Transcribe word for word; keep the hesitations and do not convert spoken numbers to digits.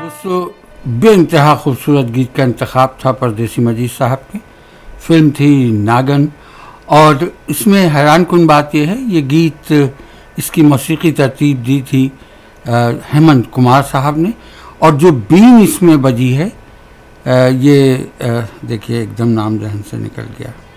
दोस्तों, बेइंतहा खूबसूरत गीत का इंतखाब था परदेसी मजीद साहब की। फिल्म थी नागन, और इसमें हैरान कुन बात यह है, ये गीत, इसकी मौसीकी तरतीब दी थी हेमंत कुमार साहब ने, और जो बीन इसमें बजी है, आ, ये देखिए एकदम नाम जहन से निकल गया।